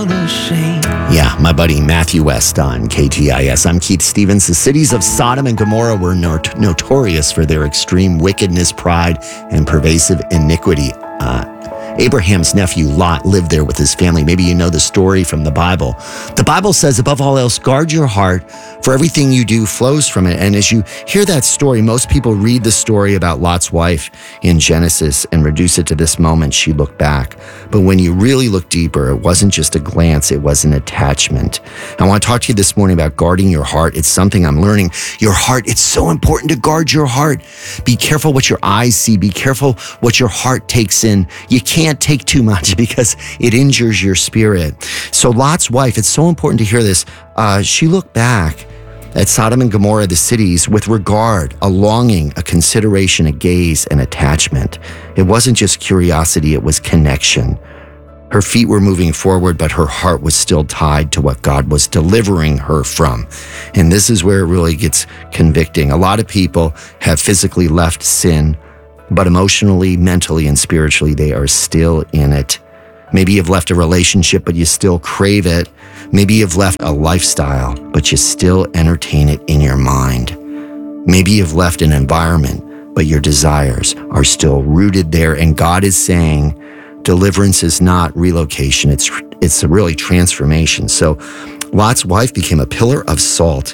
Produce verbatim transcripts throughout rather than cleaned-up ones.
Yeah, my buddy Matthew West on K T I S. I'm Keith Stevens. The cities of Sodom and Gomorrah were not- notorious for their extreme wickedness, pride, and pervasive iniquity. Uh, Abraham's nephew Lot lived there with his family. Maybe you know the story from the Bible. The Bible says, above all else, guard your heart, for everything you do flows from it. And as you hear that story, most people read the story about Lot's wife in Genesis and reduce it to this moment she looked back. But when you really look deeper, it wasn't just a glance, it was an attachment. I want to talk to you this morning about guarding your heart. It's something I'm learning. Your heart, it's so important to guard your heart. Be careful what your eyes see. Be careful what your heart takes in. You can't take too much because it injures your spirit. So Lot's wife, it's so important to hear this. Uh, she looked back at Sodom and Gomorrah, the cities, with regard, a longing, a consideration, a gaze, an attachment. It wasn't just curiosity, it was connection. Her feet were moving forward, but her heart was still tied to what God was delivering her from. And this is where it really gets convicting. A lot of people have physically left sin, but emotionally, mentally, and spiritually, they are still in it. Maybe you've left a relationship, but you still crave it. Maybe you've left a lifestyle, but you still entertain it in your mind. Maybe you've left an environment, but your desires are still rooted there. And God is saying, deliverance is not relocation. It's, it's really transformation. So Lot's wife became a pillar of salt.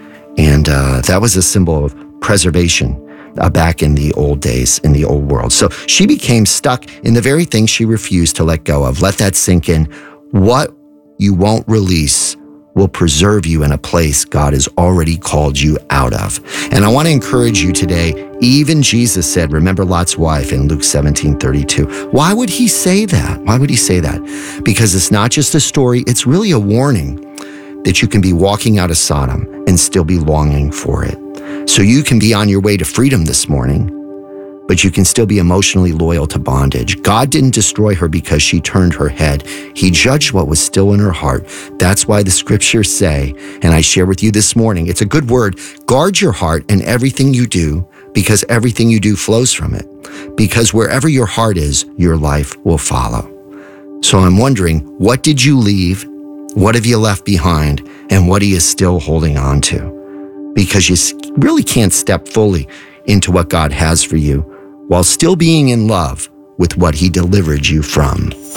And uh, that was a symbol of preservation. Uh, back in the old days, in the old world. So she became stuck in the very thing she refused to let go of. Let that sink in. What you won't release will preserve you in a place God has already called you out of. And I want to encourage you today, even Jesus said, remember Lot's wife in Luke seventeen thirty-two. Why would he say that? Why would he say that? Because it's not just a story, it's really a warning that you can be walking out of Sodom and still be longing for it. So you can be on your way to freedom this morning, but you can still be emotionally loyal to bondage. God didn't destroy her because she turned her head. He judged what was still in her heart. That's why the scriptures say, and I share with you this morning, it's a good word, guard your heart and everything you do, because everything you do flows from it. Because wherever your heart is, your life will follow. So I'm wondering, what did you leave? What have you left behind? And what are you still holding on to? Because you really can't step fully into what God has for you while still being in love with what he delivered you from.